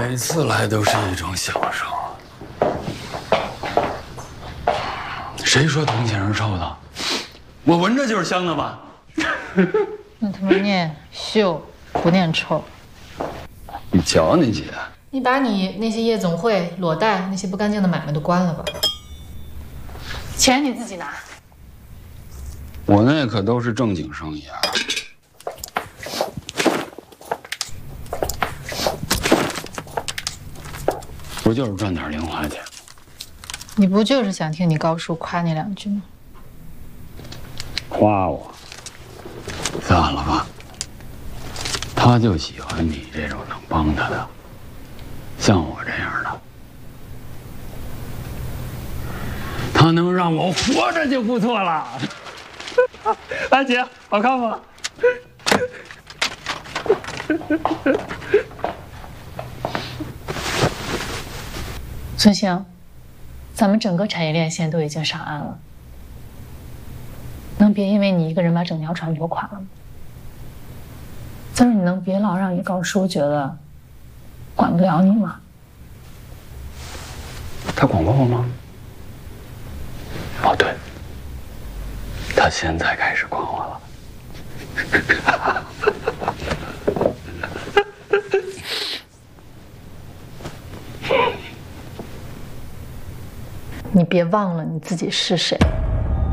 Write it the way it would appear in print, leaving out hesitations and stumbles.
每次来都是一种享受。谁说同性是臭的？我闻着就是香的吧？ 你他妈念秀不念臭。 你瞧你姐， 你把你那些夜总会、裸贷那些不干净的买卖都关了吧。钱你自己拿。 我那可都是正经生意啊。不就是赚点零花钱？ 你不就是想听你高叔夸你两句吗？ 夸我？算了吧，他就喜欢你这种能帮他的，像我这样的，他能让我活着就不错了。哎，姐，好看吗？ 孙兴，咱们整个产业链线都已经上岸了，能别因为你一个人把整条船拖垮了吗？再说你能别老让你高叔觉得管不了你吗？ 他管过我吗？哦，对，他现在开始管我了。 你别忘了你自己是谁。